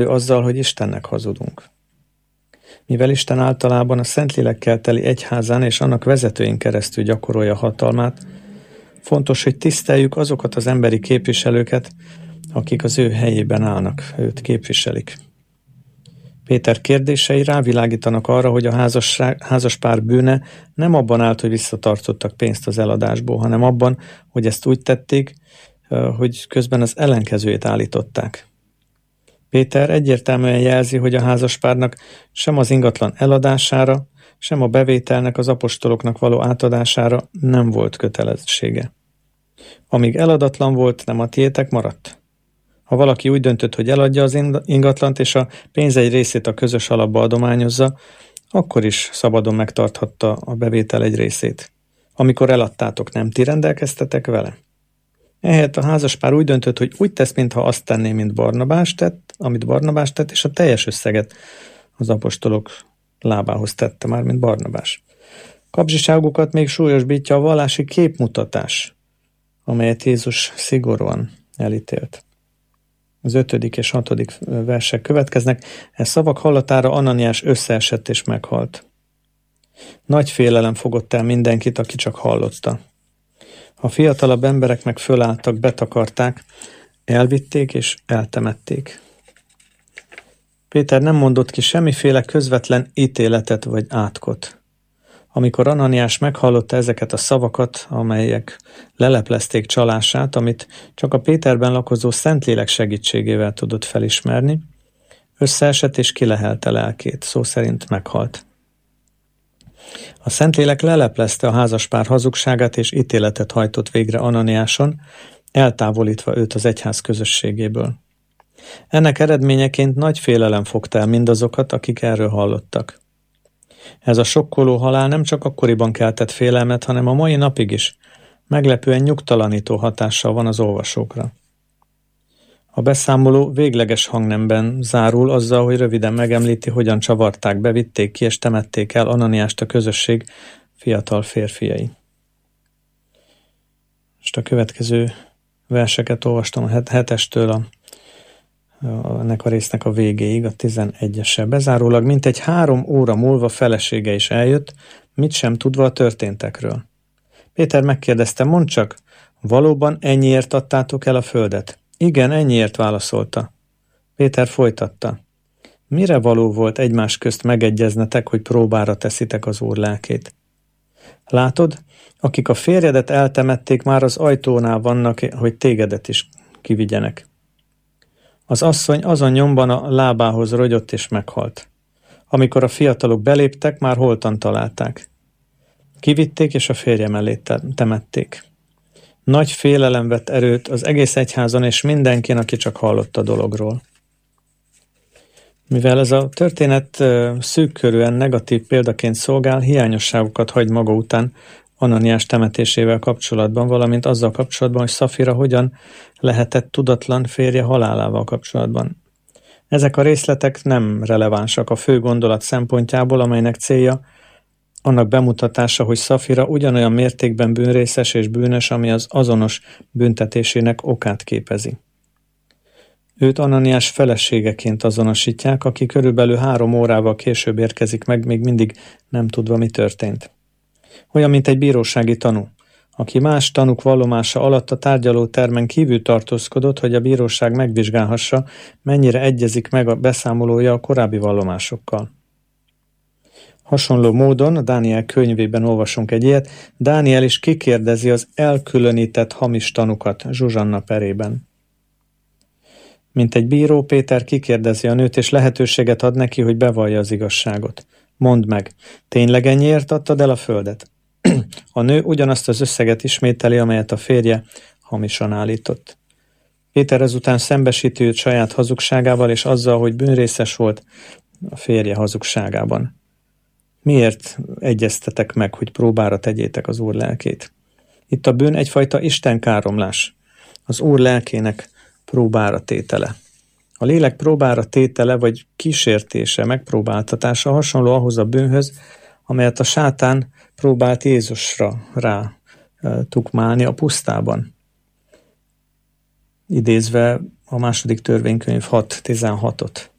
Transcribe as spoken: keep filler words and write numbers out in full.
azzal, hogy Istennek hazudunk. Mivel Isten általában a Szentlélekkel teli egyházán és annak vezetőin keresztül gyakorolja hatalmát, fontos, hogy tiszteljük azokat az emberi képviselőket, akik az ő helyében állnak, őt képviselik. Péter kérdései rávilágítanak arra, hogy a házasság, házaspár bűne nem abban állt, hogy visszatartottak pénzt az eladásból, hanem abban, hogy ezt úgy tették, hogy közben az ellenkezőjét állították. Péter egyértelműen jelzi, hogy a házaspárnak sem az ingatlan eladására, sem a bevételnek az apostoloknak való átadására nem volt kötelessége. Amíg eladatlan volt, nem a tiétek maradt. Ha valaki úgy döntött, hogy eladja az ingatlant, és a pénz egy részét a közös alapba adományozza, akkor is szabadon megtarthatta a bevétel egy részét. Amikor eladtátok, nem ti rendelkeztetek vele? Ehelyett a házaspár úgy döntött, hogy úgy tesz, mintha azt tenné, mint Barnabás tett, amit Barnabás tett, és a teljes összeget az apostolok lábához tette már, mint Barnabás. Kapzsiságukat még súlyosbítja a vallási képmutatás, amelyet Jézus szigorúan elítélt. Az ötödik és hatodik versek következnek. E szavak hallatára Ananiás összeesett és meghalt. Nagy félelem fogott el mindenkit, aki csak hallotta. A fiatalabb emberek meg fölálltak, betakarták, elvitték és eltemették. Péter nem mondott ki semmiféle közvetlen ítéletet vagy átkot. Amikor Ananiás meghallotta ezeket a szavakat, amelyek leleplezték csalását, amit csak a Péterben lakozó Szentlélek segítségével tudott felismerni, összeesett és kilehelte lelkét, szó szerint meghalt. A Szentlélek leleplezte a házaspár hazugságát és ítéletet hajtott végre Ananiáson, eltávolítva őt az egyház közösségéből. Ennek eredményeként nagy félelem fogta el mindazokat, akik erről hallottak. Ez a sokkoló halál nem csak akkoriban keltett félelmet, hanem a mai napig is meglepően nyugtalanító hatással van az olvasókra. A beszámoló végleges hangnemben zárul azzal, hogy röviden megemlíti, hogyan csavarták, bevitték ki és temették el Ananiást a közösség fiatal férfiai. Most a következő verseket olvastam a hetestől a ennek a résznek a végéig, a tizenegyessel. Bezárólag mintegy három óra múlva felesége is eljött, mit sem tudva a történtekről. Péter megkérdezte, mondd csak, valóban ennyiért adtátok el a földet? Igen, ennyiért, válaszolta. Péter folytatta. Mire való volt egymás közt megegyeznetek, hogy próbára teszitek az Úr lelkét? Látod, akik a férjedet eltemették, már az ajtónál vannak, hogy tégedet is kivigyenek. Az asszony azon nyomban a lábához rogyott és meghalt. Amikor a fiatalok beléptek, már holtan találták. Kivitték és a férje mellé temették. Nagy félelem vett erőt az egész egyházon és mindenkin, aki csak hallott a dologról. Mivel ez a történet szűkkörűen negatív példaként szolgál, hiányosságokat hagy maga után Ananiás temetésével kapcsolatban, valamint azzal kapcsolatban, hogy Szafira hogyan lehetett tudatlan férje halálával kapcsolatban. Ezek a részletek nem relevánsak a fő gondolat szempontjából, amelynek célja annak bemutatása, hogy Szafira ugyanolyan mértékben bűnrészes és bűnös, ami az azonos büntetésének okát képezi. Őt Ananiás feleségeként azonosítják, aki körülbelül három órával később érkezik meg, még mindig nem tudva, mi történt. Olyan, mint egy bírósági tanú, aki más tanúk vallomása alatt a tárgyalótermen kívül tartózkodott, hogy a bíróság megvizsgálhassa, mennyire egyezik meg a beszámolója a korábbi vallomásokkal. Hasonló módon a Dániel könyvében olvasunk egy ilyet, Dániel is kikérdezi az elkülönített hamis tanukat Zsuzsanna perében. Mint egy bíró, Péter kikérdezi a nőt, és lehetőséget ad neki, hogy bevallja az igazságot. Mondd meg, tényleg ennyiért adtad el a földet? A nő ugyanazt az összeget ismételi, amelyet a férje hamisan állított. Péter ezután szembesíti őt saját hazugságával, és azzal, hogy bűnrészes volt a férje hazugságában. Miért egyeztetek meg, hogy próbára tegyétek az Úr lelkét? Itt a bűn egyfajta istenkáromlás, az Úr lelkének próbára tétele. A lélek próbára tétele vagy kísértése, megpróbáltatása hasonló ahhoz a bűnhöz, amelyet a sátán próbált Jézusra rá tukmálni a pusztában. Idézve a második törvénykönyv hat tizenhatot.